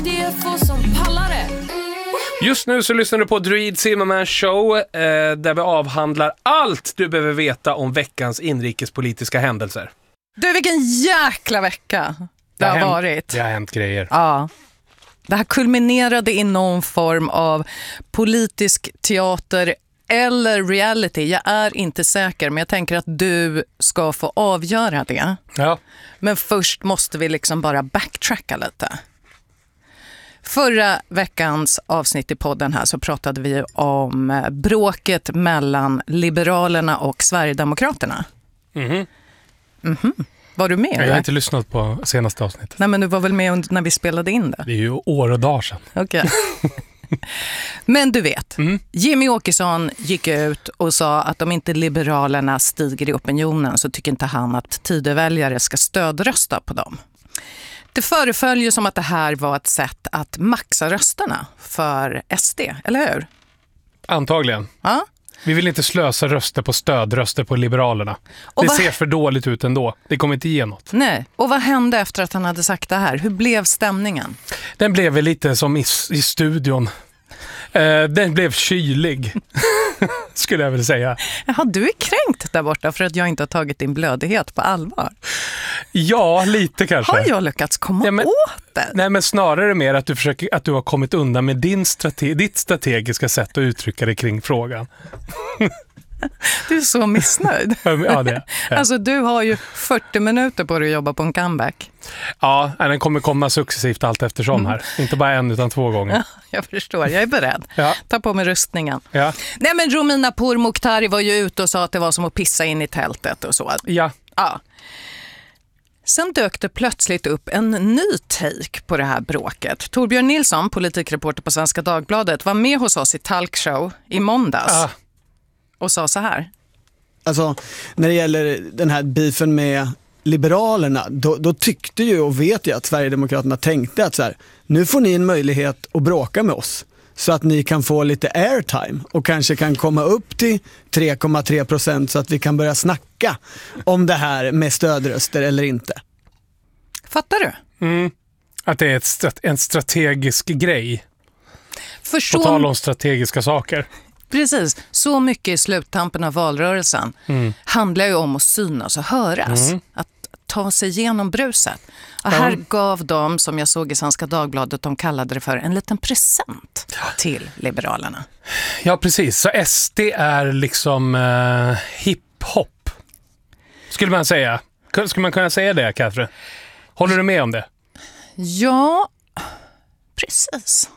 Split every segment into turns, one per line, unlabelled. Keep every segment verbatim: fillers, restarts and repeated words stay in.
det är få som pallar det.
Just nu så lyssnar du på Druid Zimmerman Show eh, där vi avhandlar allt du behöver veta om veckans inrikespolitiska händelser.
Du, vilken jäkla vecka det, det har, har hänt, varit.
Det har hänt grejer.
Ja. Det här kulminerade i någon form av politisk teater eller reality. Jag är inte säker, men jag tänker att du ska få avgöra det.
Ja.
Men först måste vi liksom bara backtracka lite. Förra veckans avsnitt i podden här så pratade vi om bråket mellan Liberalerna och Sverigedemokraterna.
Mhm.
Mhm. Var du med?
Jag har inte lyssnat på senaste avsnittet.
Nej, men du var väl med när vi spelade in det?
Det är ju år och dagar sedan.
Okej. Men du vet,
mm.
Jimmy Åkesson gick ut och sa att om inte Liberalerna stiger i opinionen så tycker inte han att Tidöväljare ska stödrösta på dem. Det föreföll ju som att det här var ett sätt att maxa rösterna för S D, eller hur?
Antagligen.
Ja.
Vi vill inte slösa röster på stödröster på Liberalerna.
Och
det
vad...
ser för dåligt ut ändå. Det kommer inte ge något.
Nej, och vad hände efter att han hade sagt det här? Hur blev stämningen?
Den blev väl lite som i, i studion. Eh, den blev kylig, skulle jag väl säga.
Jaha, du är kränkt där borta för att jag inte har tagit din blödighet på allvar.
Ja, lite kanske.
Har jag lyckats komma
ja, men,
åt det?
Nej, men snarare mer att du, försöker, att du har kommit undan med din strate- ditt strategiska sätt att uttrycka dig kring frågan.
Du är så missnöjd.
Ja, det är.
Alltså, du har ju fyrtio minuter på dig att jobba på en comeback.
Ja, den kommer komma successivt allt eftersom här. Mm. Inte bara en utan två gånger.
Ja, jag förstår, jag är beredd.
Ja.
Ta på mig rustningen.
Ja.
Nej, men Romina Pourmokhtari var ju ute och sa att det var som att pissa in i tältet och så.
Ja.
Ja. Sen dök det plötsligt upp en ny take på det här bråket. Torbjörn Nilsson, politikreporter på Svenska Dagbladet, var med hos oss i Talkshow i måndags.
Ah.
Och sa så här.
Alltså, när det gäller den här beefen med Liberalerna, då, då tyckte ju och vet jag att Sverigedemokraterna tänkte att så här, nu får ni en möjlighet att bråka med oss så att ni kan få lite airtime och kanske kan komma upp till tre komma tre procent så att vi kan börja snacka om det här med stödröster eller inte.
Fattar du?
Mm. Att det är ett, en strategisk grej.
För så...
På tal om strategiska saker.
Precis, så mycket i sluttampen av valrörelsen mm. handlar ju om att synas och höras. Mm. Att ta sig igenom bruset. Och här mm. gav de, som jag såg i Svenska Dagbladet, de kallade det för en liten present till Liberalerna.
Ja, precis. Så S D är liksom uh, hiphop. Skulle man säga. Skulle man kunna säga det, Katrin? Håller du med om det?
Ja, precis.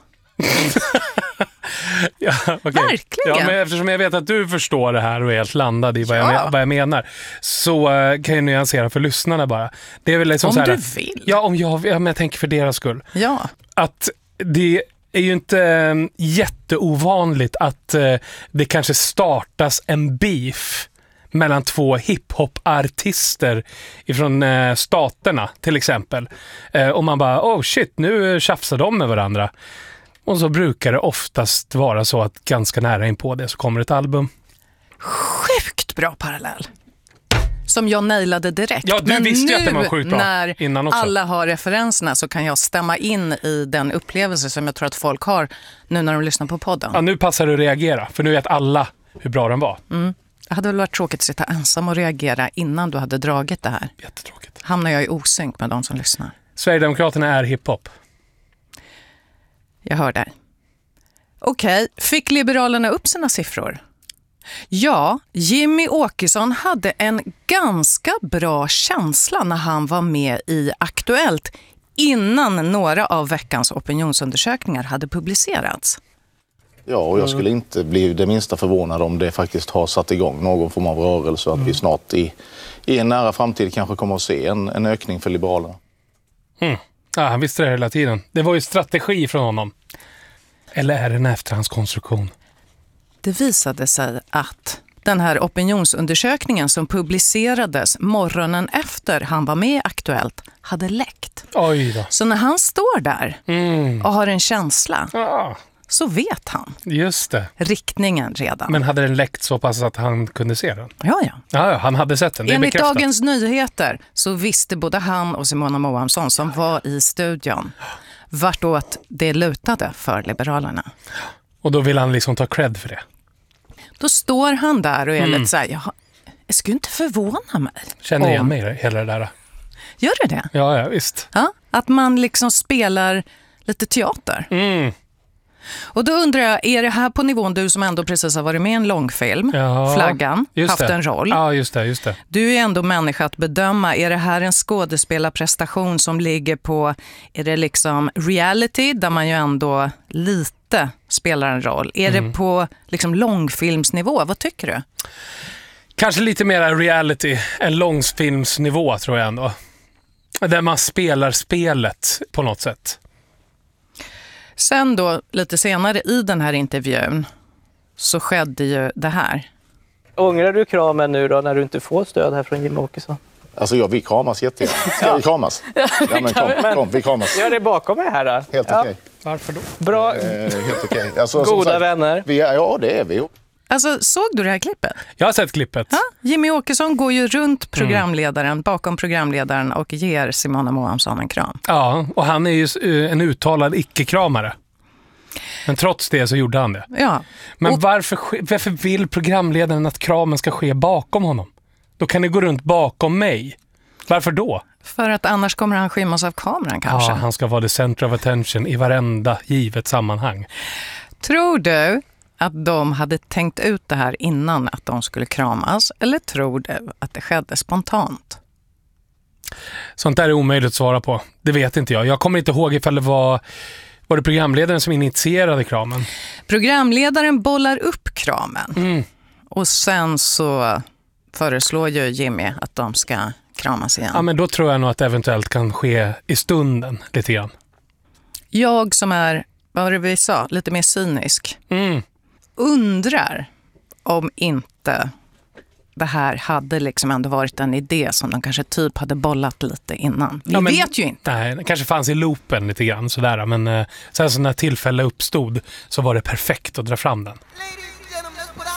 Ja, okay.
Verkligen.
Ja, men eftersom jag vet att du förstår det här och är helt landad i vad, ja. jag, vad jag menar, så uh, kan jag nyansera för lyssnarna bara. Det är väl liksom
om
så här,
du vill.
Ja, om jag, ja, men jag tänker för deras skull.
Ja.
Att det är ju inte um, jätteovanligt att uh, det kanske startas en beef mellan två hiphop-artister ifrån eh, staterna till exempel. Eh, och man bara, oh shit, nu tjafsar de med varandra. Och så brukar det oftast vara så att ganska nära in på det så kommer ett album.
Sjukt bra parallell. Som jag nailade direkt.
Ja, du
men
visste
nu,
att det var sjukt bra
när
innan också.
Alla har referenserna så kan jag stämma in i den upplevelse som jag tror att folk har nu när de lyssnar på podden.
Ja, nu passar det att reagera, för nu vet alla hur bra den var.
Mm. Det hade väl varit tråkigt att sitta ensam och reagera innan du hade dragit det här.
Jättetråkigt.
Hamnar jag i osynk med de som lyssnar.
Sverigedemokraterna är hiphop.
Jag hör där. Okej, fick Liberalerna upp sina siffror? Ja, Jimmy Åkesson hade en ganska bra känsla när han var med i Aktuellt innan några av veckans opinionsundersökningar hade publicerats.
Ja, och jag skulle inte bli det minsta förvånad om det faktiskt har satt igång någon form av rörelse och att mm. vi snart i, i en nära framtid kanske kommer att se en, en ökning för Liberalerna.
Mm. Ja, han visste det hela tiden. Det var ju strategi från honom. Eller är det en efterhandskonstruktion?
Det visade sig att den här opinionsundersökningen som publicerades morgonen efter han var med i Aktuellt hade läckt.
Oj då.
Så när han står där
mm.
och har en känsla
ah.
så vet han.
Just det.
Riktningen redan.
Men hade den läckt så pass att han kunde se den?
Ja, ja.
Ja, ja han hade sett den. Det är
Enligt
bekräftat.
Dagens Nyheter så visste både han och Simona Moamsson som var i studion vartåt det lutade för Liberalerna.
Och då vill han liksom ta cred för det.
Då står han där och är
Mm.
lite så här, jag, jag skulle inte förvåna mig.
Känner igen
om-
mig i det- hela det där.
Gör det det?
Ja, ja visst.
Ja, att man liksom spelar lite teater.
Mm.
Och då undrar jag, är det här på nivån, du som ändå precis har varit med i en långfilm,
Ja,
Flaggan,
just
haft
det.
en roll.
Ja, just det, just det.
Du är ändå människa att bedöma, är det här en skådespelarprestation som ligger på, är det liksom reality där man ju ändå lite spelar en roll? Är
Mm.
det på liksom långfilmsnivå? Vad tycker du?
Kanske lite mer reality än långfilmsnivå tror jag ändå. Där man spelar spelet på något sätt.
Sen då, lite senare i den här intervjun, så skedde ju det här.
Ångrar du kramen nu då när du inte får stöd här från Jimmie Åkesson?
Alltså ja, vi kramas jättegärna. Ska vi kramas? Ja, men kom, kom, vi kramas.
Gör det bakom mig här då.
Helt
Ja,
okej.
Varför då?
Bra,
Eh, helt okej. Alltså, som
goda
sagt,
vänner.
vi är, ja, det är vi.
Alltså, såg du det här klippet?
Jag har sett klippet.
Ja, Jimmie Åkesson går ju runt programledaren, bakom programledaren och ger Simona Moamsson en kram.
Ja, och han är ju eh, en uttalad icke-kramare. Men trots det så gjorde han det.
Ja,
Men
Och-
varför, ske- varför vill programledaren att kramen ska ske bakom honom? Då kan det gå runt bakom mig. Varför då?
för att annars kommer han skymmas av kameran kanske.
Ja, han ska vara the center of attention i varenda givet sammanhang.
Tror du att de hade tänkt ut det här innan att de skulle kramas? Eller tror du att det skedde spontant?
Sånt där är omöjligt att svara på. Det vet inte jag. Jag kommer inte ihåg ifall det var, var det programledaren som initierade kramen.
Programledaren bollar upp kramen.
Mm.
Och sen så föreslår ju Jimmy att de ska kramas igen.
Ja, men då tror jag nog att det eventuellt kan ske i stunden lite grann.
Jag som är, vad var det vi sa, lite mer cynisk,
Mm.
undrar om inte det här hade liksom ändå varit en idé som de kanske typ hade bollat lite innan. Vi
Ja, men-
vet ju inte.
Nej, det kanske fanns i loopen lite grann sådär. Men eh, sen så när tillfälle uppstod så var det perfekt att dra fram den.
Ladies